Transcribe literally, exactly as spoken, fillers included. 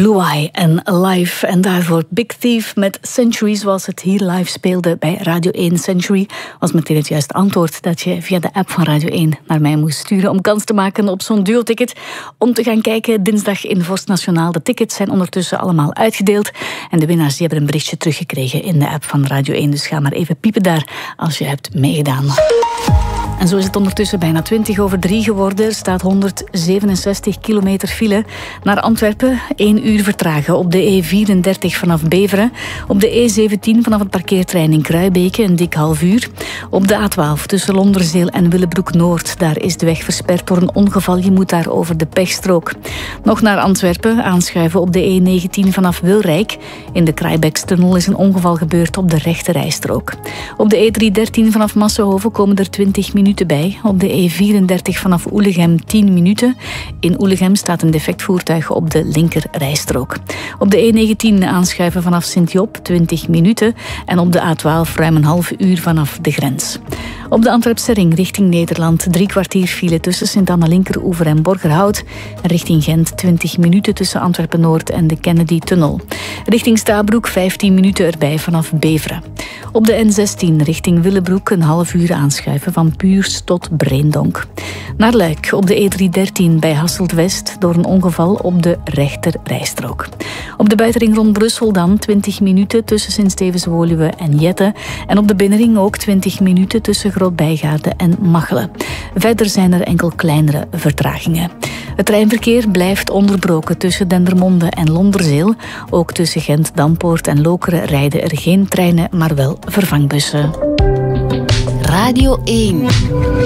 Blue Eye en Live. En daarvoor Big Thief met Century, zoals het hier live speelde bij Radio één. Century was meteen het juiste antwoord dat je via de app van Radio één naar mij moest sturen om kans te maken op zo'n duo-ticket om te gaan kijken dinsdag in Vorst Nationaal. De tickets zijn ondertussen allemaal uitgedeeld en de winnaars die hebben een berichtje teruggekregen in de app van Radio één. Dus ga maar even piepen daar als je hebt meegedaan. En zo is het ondertussen bijna twintig over drie geworden. Er staat honderdzevenenzestig kilometer file naar Antwerpen. één uur vertragen op de E vierendertig vanaf Beveren. Op de E zeventien vanaf het parkeerterrein in Kruibeke een dik half uur. Op de A twaalf tussen Londerzeel en Willebroek-Noord. Daar is de weg versperd door een ongeval. Je moet daar over de pechstrook. Nog naar Antwerpen aanschuiven op de E negentien vanaf Wilrijk. In de Kraaibeekstunnel is een ongeval gebeurd op de rechte rijstrook. Op de E driehonderddertien vanaf Massenhoven komen er twintig minuten bij. Op de E vierendertig vanaf Oelegem tien minuten. In Oelegem staat een defect voertuig op de linker rijstrook. Op de E negentien aanschuiven vanaf Sint-Job twintig minuten. En op de A twaalf ruim een half uur vanaf de grens. Op de Antwerpse ring richting Nederland drie kwartier file tussen Sint-Anna-Linkeroever en Borgerhout. En richting Gent twintig minuten tussen Antwerpen-Noord en de Kennedy-tunnel. Richting Stabroek vijftien minuten erbij vanaf Beveren. Op de N zestien richting Willebroek een half uur aanschuiven van Puurs tot Breendonk. Naar Luik op de E driehonderddertien bij Hasselt-West door een ongeval op de rechter rijstrook. Op de buitenring rond Brussel dan twintig minuten tussen Sint-Stevens-Woluwe en Jette. En op de binnenring ook twintig minuten tussen Groot-Bijgaarde en Machelen. Verder zijn er enkel kleinere vertragingen. Het treinverkeer blijft onderbroken tussen Dendermonde en Londerzeel. Ook tussen Gent, Dampoort en Lokeren rijden er geen treinen, maar wel vervangbussen. Radio één.